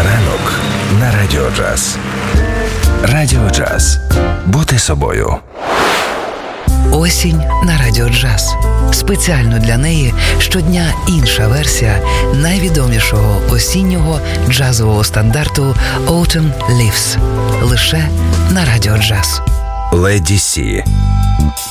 Ранок на Радіо Джаз. Радіо Джаз. Бути собою. Осінь на Радіо Джаз. Спеціально для неї щодня інша версія найвідомішого осіннього джазового стандарту Autumn Leaves. Лише на Радіо Джаз. Леді Сі.